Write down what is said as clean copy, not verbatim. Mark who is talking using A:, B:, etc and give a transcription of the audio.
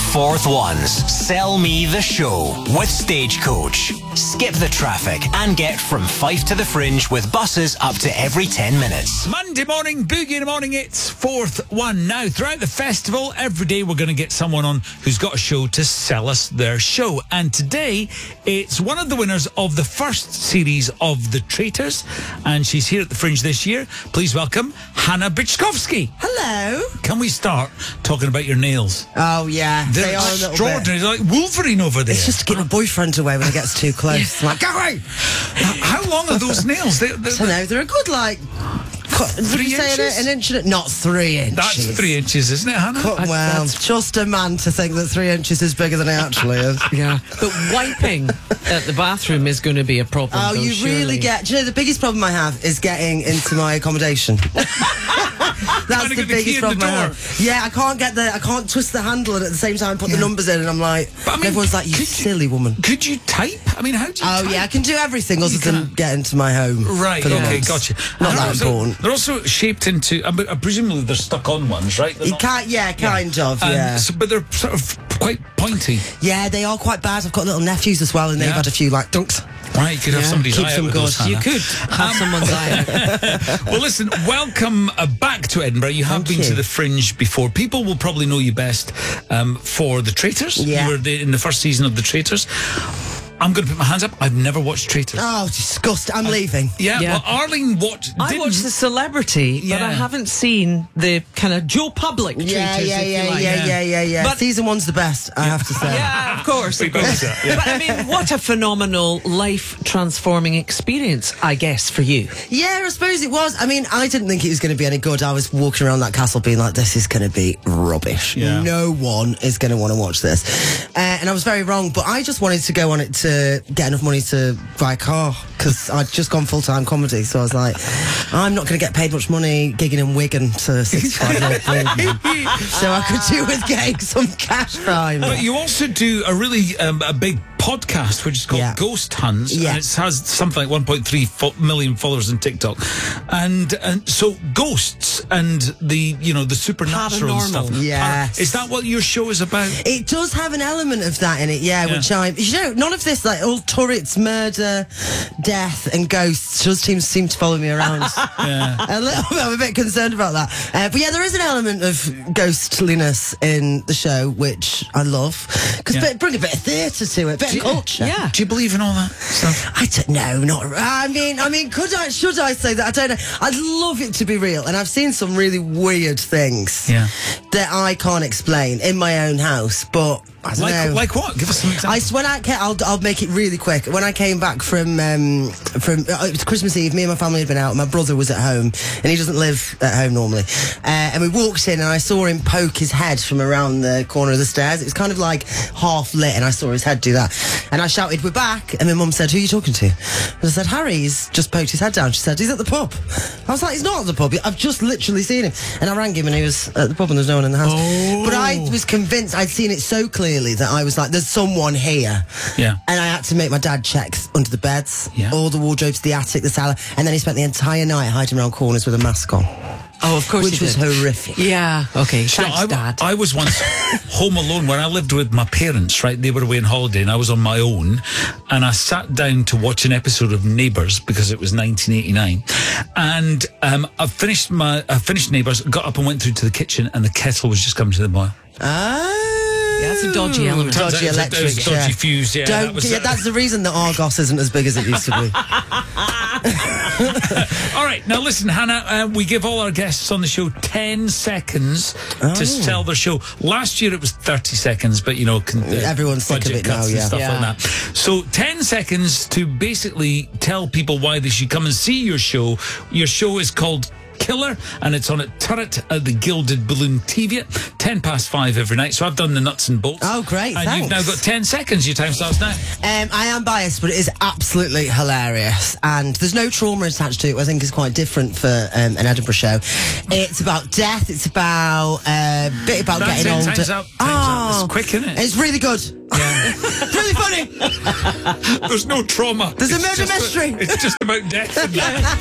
A: Fourth Ones. Sell Me the Show with Stagecoach. Skip the traffic and get from Fife to the Fringe with buses up to every 10 minutes.
B: Monday morning, Boogie in the morning, it's Fourth One. Now, throughout the festival, every day we're going to get someone on who's got a show to sell us their show. And today, it's one of the winners of the first series of The Traitors. And she's here at the Fringe this year. Please welcome Hannah Biczkowski.
C: Hello.
B: Can we start talking about your nails?
C: Oh, yeah.
B: They're
C: they are
B: extraordinary. They're like Wolverine over there.
C: It's just to get my boyfriend away when he gets too close. Like, go away!
B: How long are those nails?
C: I don't know. They're a good, like... Would
B: 3
C: you say
B: inches?
C: an inch? Not 3 inches.
B: That's 3 inches, isn't it, Hannah?
C: Well, just a man to think that 3 inches is bigger than it actually is.
D: Yeah, but wiping at the bathroom is going to be a problem.
C: Oh,
D: though,
C: you
D: surely.
C: really get... Do you know, the biggest problem I have is getting into my accommodation. That's the biggest problem I have. Yeah, I can't twist the handle and at the same time put the numbers in, and I'm like...
B: But I mean,
C: everyone's like, you silly woman.
B: Could you type? I mean, how do you type?
C: Oh, yeah, I can do everything other than get into my home.
B: Right,
C: for the
B: okay,
C: once.
B: gotcha.
C: Not that important.
B: They're also shaped into, presumably they're stuck on ones, right?
C: You can't, kind of, yeah.
B: But they're sort of quite pointy.
C: Yeah, they are quite bad. I've got little nephews as well, and they've had a few, like, dunks.
B: Right, you could have somebody's
C: keeps
B: eye out
C: them
B: with
C: good.
B: those, Hannah.
D: You could have someone's eye.
B: Well, listen, welcome back to Edinburgh. You have been to the Fringe before. People will probably know you best for The Traitors.
C: Yeah.
B: You were in the first season of The Traitors. I'm going to put my hands up. I've never watched Traitors.
C: Oh, disgusting. I'm leaving.
B: Yeah, well, Arlene watched...
D: I watched The Celebrity, but I haven't seen the kind of Joe Public Traitors,
C: Yeah.
D: But
C: Season 1's the best, I have to say.
D: yeah, of course.
B: We both said, yeah.
D: But I mean, what a phenomenal life-transforming experience, I guess, for you.
C: Yeah, I suppose it was. I mean, I didn't think it was going to be any good. I was walking around that castle being like, this is going to be rubbish.
B: Yeah.
C: No one is going to want to watch this. And I was very wrong, but I just wanted to go on it to get enough money to buy a car, because I'd just gone full-time comedy, so I was like, I'm not going to get paid much money gigging in Wigan to 65-year-old so I could do with getting some cash time.
B: But you also do a really a big podcast, which is called Ghost Hunts, and it has something like 1.3 million followers on TikTok, and so ghosts and the supernatural and stuff.
C: Yes.
B: Is that what your show is about?
C: It does have an element of that in it, which none of this, like all turrets, murder, death and ghosts just seem to follow me around. A little bit. I'm a bit concerned about that. But yeah, there is an element of ghostliness in the show, which I love, because bring a bit of theatre to it, culture.
D: Yeah.
B: Do you believe in all that stuff?
C: I don't know. Not. I mean, should I say that? I don't know. I'd love it to be real, and I've seen some really weird things that I can't explain in my own house, but. I don't know.
B: Like what? Give us some examples.
C: I'll make it really quick. When I came back from it was Christmas Eve, me and my family had been out, and my brother was at home, and he doesn't live at home normally. And we walked in, and I saw him poke his head from around the corner of the stairs. It was kind of like half lit, and I saw his head do that. And I shouted, "We're back!" And my mum said, "Who are you talking to?" And I said, "Harry's just poked his head down." She said, "He's at the pub." I was like, "He's not at the pub. I've just literally seen him." And I rang him, and he was at the pub, and there's no one in the house. But I was convinced I'd seen it so clearly that I was like, there's someone here.
B: Yeah.
C: And I had to make my dad check under the beds, all the wardrobes, the attic, the cellar, and then he spent the entire night hiding around corners with a mask on.
D: Oh, of course
C: Which was horrific.
D: Yeah. Okay. Thanks, Dad.
B: I was once home alone when I lived with my parents, right? They were away on holiday and I was on my own, and I sat down to watch an episode of Neighbours because it was 1989. And I finished Neighbours, got up and went through to the kitchen, and the kettle was just coming to the boil.
D: Yeah, that's a dodgy element.
C: Dodgy electric.
B: Dodgy fuse,
C: that's the reason that Argos isn't as big as it used to be.
B: All right, now listen, Hannah, we give all our guests on the show 10 seconds to sell their show. Last year it was 30 seconds, but
C: everyone's sick of it now,
B: and stuff like that. So 10 seconds to basically tell people why they should come and see your show. Your show is called Killer, and it's on at Turret at the Gilded Balloon TV at 5:10 every night. So I've done the nuts and bolts.
C: Oh, great,
B: and
C: thanks.
B: You've now got 10 seconds. Your time starts now.
C: I am biased, but it is absolutely hilarious, and there's no trauma attached to it, which I think is quite different for an Edinburgh show. It's about death. It's about a bit about getting older.
B: Time's up. It's quick, isn't it?
C: It's really good.
B: Yeah.
C: It's really funny.
B: There's no trauma.
C: There's a murder mystery.
B: It's just about death.